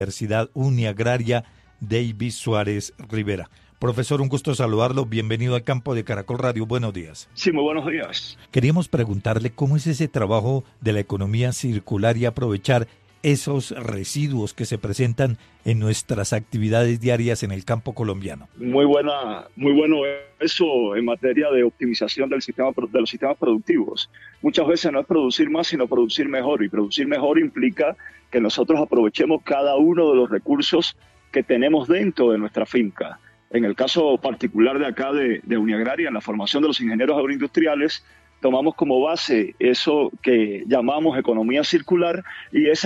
Universidad Uniagraria Davis Suárez Rivera. Profesor, un gusto saludarlo. Bienvenido al campo de Caracol Radio. Buenos días. Sí, muy buenos días. Queríamos preguntarle cómo es ese trabajo de la economía circular y aprovechar esos residuos que se presentan en nuestras actividades diarias en el campo colombiano. Muy bueno eso en materia de optimización de los sistemas productivos. Muchas veces no es producir más, sino producir mejor. Y producir mejor implica que nosotros aprovechemos cada uno de los recursos que tenemos dentro de nuestra finca. En el caso particular de acá de Uniagraria, en la formación de los ingenieros agroindustriales, tomamos como base eso que llamamos economía circular y es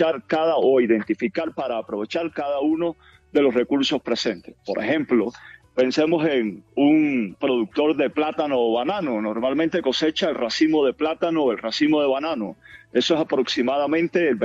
identificar para aprovechar cada uno de los recursos presentes. Por ejemplo, pensemos en un productor de plátano o banano. Normalmente cosecha el racimo de plátano o el racimo de banano. Eso es aproximadamente el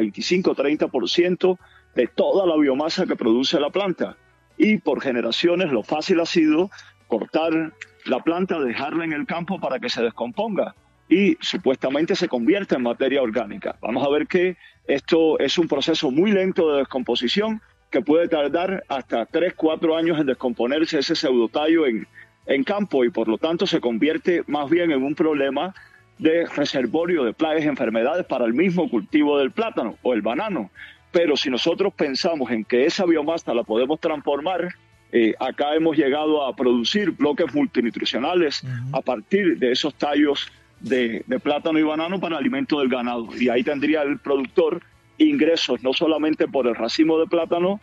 25-30% de toda la biomasa que produce la planta. Y por generaciones lo fácil ha sido cortar la planta, dejarla en el campo para que se descomponga y supuestamente se convierta en materia orgánica. Vamos a ver que esto es un proceso muy lento de descomposición que puede tardar hasta 3-4 años en descomponerse ese pseudotallo en campo y por lo tanto se convierte más bien en un problema de reservorio de plagas y enfermedades para el mismo cultivo del plátano o el banano. Pero si nosotros pensamos en que esa biomasa la podemos transformar, acá hemos llegado a producir bloques multinutricionales a partir de esos tallos de plátano y banano para alimento del ganado. Y ahí tendría el productor ingresos no solamente por el racimo de plátano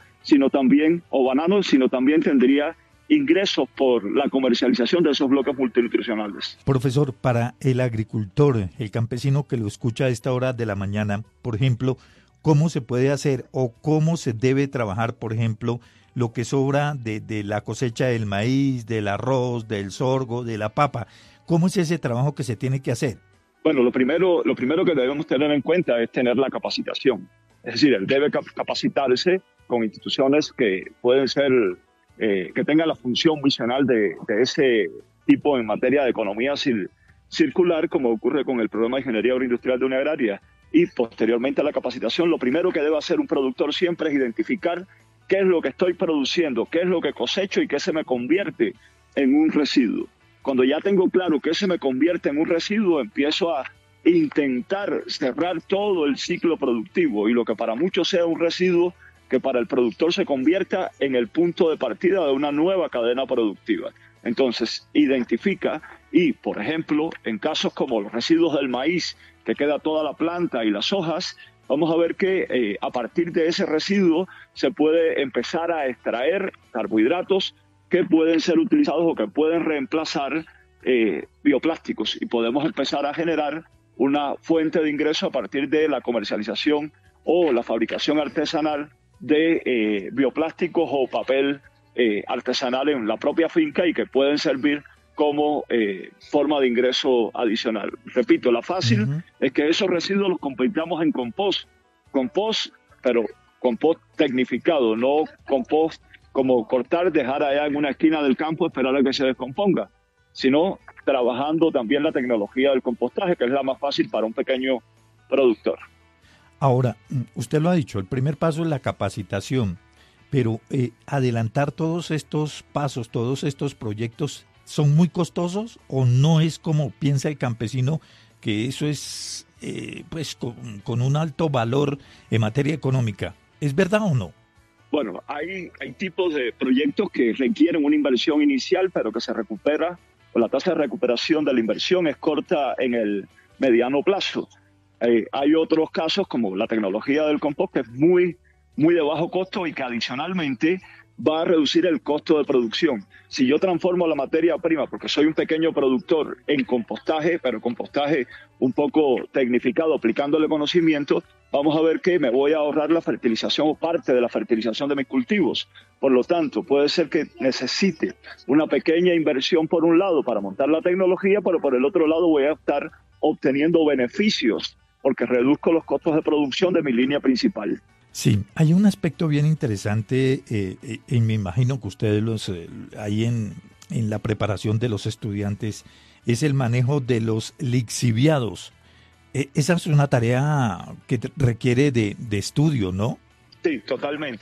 o banano, sino también tendría ingresos por la comercialización de esos bloques multinutricionales. Profesor, para el agricultor, el campesino que lo escucha a esta hora de la mañana, por ejemplo, ¿cómo se puede hacer o cómo se debe trabajar, por ejemplo, lo que sobra de la cosecha del maíz, del arroz, del sorgo, de la papa? ¿Cómo es ese trabajo que se tiene que hacer? Bueno, lo primero que debemos tener en cuenta es tener la capacitación. Es decir, él debe capacitarse con instituciones que pueden ser, que tengan la función misional de ese tipo en materia de economía circular, como ocurre con el programa de Ingeniería Agroindustrial de Uniagraria. Y posteriormente a la capacitación, lo primero que debe hacer un productor siempre es identificar qué es lo que estoy produciendo, qué es lo que cosecho y qué se me convierte en un residuo. Cuando ya tengo claro qué se me convierte en un residuo, empiezo a intentar cerrar todo el ciclo productivo y lo que para muchos sea un residuo, que para el productor se convierta en el punto de partida de una nueva cadena productiva. Entonces, identifica y, por ejemplo, en casos como los residuos del maíz, que queda toda la planta y las hojas, vamos a ver que a partir de ese residuo se puede empezar a extraer carbohidratos que pueden ser utilizados o que pueden reemplazar bioplásticos y podemos empezar a generar una fuente de ingreso a partir de la comercialización o la fabricación artesanal de bioplásticos o papel artesanal en la propia finca y que pueden servir como forma de ingreso adicional. Repito, la fácil es que esos residuos los convirtamos en compost, pero compost tecnificado, no compost como cortar, dejar allá en una esquina del campo, esperar a que se descomponga, sino trabajando también la tecnología del compostaje, que es la más fácil para un pequeño productor. Ahora, usted lo ha dicho, el primer paso es la capacitación, pero adelantar todos estos pasos, todos estos proyectos, ¿son muy costosos o no es como piensa el campesino que eso es pues con un alto valor en materia económica? ¿Es verdad o no? Bueno, hay tipos de proyectos que requieren una inversión inicial, pero que se recupera, o la tasa de recuperación de la inversión es corta en el mediano plazo. Hay otros casos como la tecnología del compost que es muy de bajo costo y que adicionalmente va a reducir el costo de producción. Si yo transformo la materia prima, porque soy un pequeño productor, en compostaje, pero compostaje un poco tecnificado, aplicándole conocimiento, vamos a ver que me voy a ahorrar la fertilización o parte de la fertilización de mis cultivos. Por lo tanto, puede ser que necesite una pequeña inversión por un lado para montar la tecnología, pero por el otro lado voy a estar obteniendo beneficios porque reduzco los costos de producción de mi línea principal. Sí, hay un aspecto bien interesante, y me imagino que ustedes ahí en la preparación de los estudiantes, es el manejo de los lixiviados. Esa es una tarea que requiere de estudio, ¿no? Sí, totalmente.